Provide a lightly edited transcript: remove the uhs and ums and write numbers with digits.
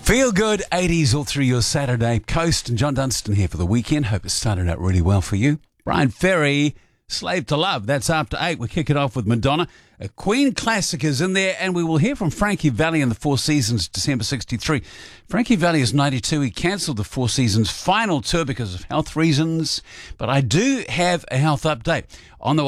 Feel good 80s all through your Saturday coast. And John Dunstan here for the weekend. Hope it started out really well for you. Brian Ferry, Slave to Love. That's after 8. We kick it off with Madonna. A Queen classic is in there, and we will hear from Frankie Valli in the Four Seasons, December 63. Frankie Valli is 92. He cancelled the Four Seasons final tour because of health reasons. But I do have a health update on the